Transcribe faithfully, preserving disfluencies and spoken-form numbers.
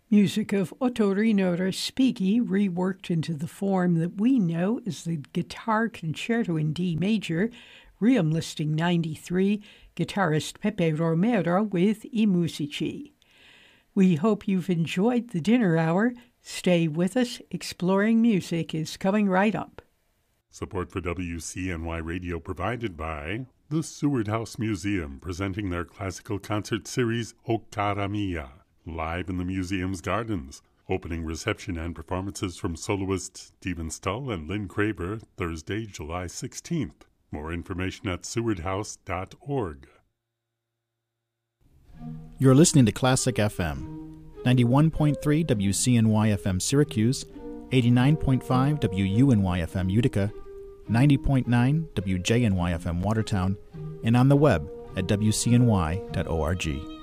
Music of Ottorino Respighi, reworked into the form that we know as the Guitar Concerto in D major, Ream listing ninety-three, guitarist Pepe Romero with I Musici. We hope you've enjoyed the dinner hour. Stay with us. Exploring Music is coming right up. Support for W C N Y Radio provided by the Seward House Museum, presenting their classical concert series, O Cara Mia, live in the museum's gardens. Opening reception and performances from soloists Stephen Stull and Lynn Craver, Thursday, July sixteenth. More information at seward house dot org. You're listening to Classic F M, ninety-one point three W C N Y F M Syracuse, eighty-nine point five W U N Y F M Utica, ninety point nine W J N Y F M Watertown, and on the web at W C N Y dot org.